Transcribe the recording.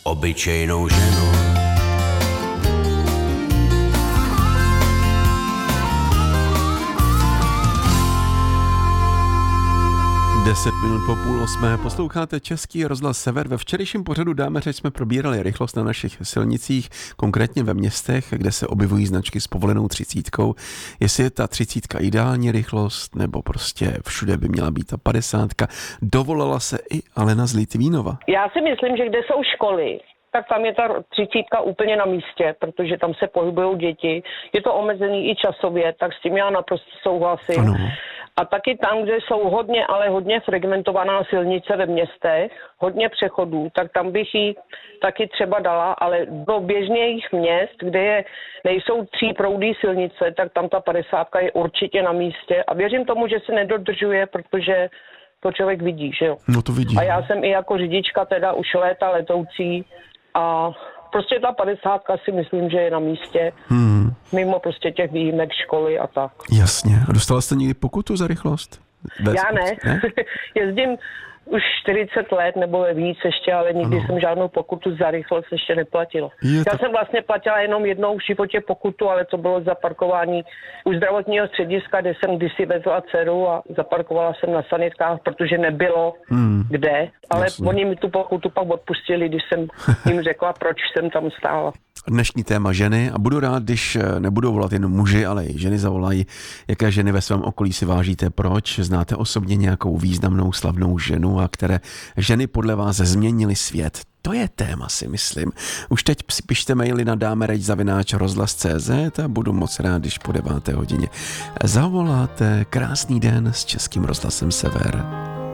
obyčejnou ženu. 10 minut po 7:30 posloucháte Český rozhlas Sever. Ve včerejším pořadu Dáme řeč jsme probírali rychlost na našich silnicích, konkrétně ve městech, kde se objevují značky s povolenou 30. Jestli je ta 30 ideální rychlost, nebo prostě všude by měla být ta 50. Dovolala se i Alena z Litvínova. Já si myslím, že kde jsou školy, tak tam je ta 30 úplně na místě, protože tam se pohybují děti. Je to omezený i časově, tak s tím já naprosto souhlasím. Ano. A taky tam, kde jsou hodně fragmentovaná silnice ve městech, hodně přechodů, tak tam bych ji taky třeba dala, ale do běžných měst, kde nejsou 3 proudý silnice, tak tam ta 50 je určitě na místě. A věřím tomu, že se nedodržuje, protože to člověk vidí, že jo. No to vidí. A já jsem i jako řidička teda už léta letoucí a prostě ta 50 si myslím, že je na místě. Mimo prostě těch výjimek školy a tak. Jasně. A dostala jste někdy pokutu za rychlost? Já ne. Jezdím už 40 let nebo víc ještě, ale nikdy jsem žádnou pokutu za rychlost ještě neplatila. Já jsem vlastně platila jenom jednou v životě pokutu, ale to bylo za parkování u zdravotního střediska, kde jsem kdysi vezla dceru a zaparkovala jsem na sanitkách, protože nebylo kde, ale oni mi tu pokutu pak odpustili, když jsem jim řekla, proč jsem tam stála. Dnešní téma ženy a budu rád, když nebudou volat jen muži, ale i ženy zavolají. Jaké ženy ve svém okolí si vážíte, proč? Znáte osobně nějakou významnou, slavnou ženu a které ženy podle vás změnily svět? To je téma, si myslím. Už teď pište maily na damereč@rozhlas.cz a budu moc rád, když po 9 hodině zavoláte. Krásný den s Českým rozhlasem Sever.